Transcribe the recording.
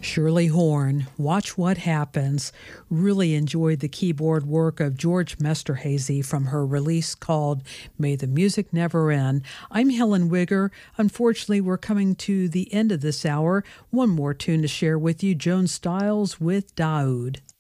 Shirley Horn, Watch What Happens. Really enjoyed the keyboard work of George Mesterhazy from her release called May the Music Never End. I'm Helen Wigger. Unfortunately, we're coming to the end of this hour. One more tune to share with you, Joan Styles with Daoud.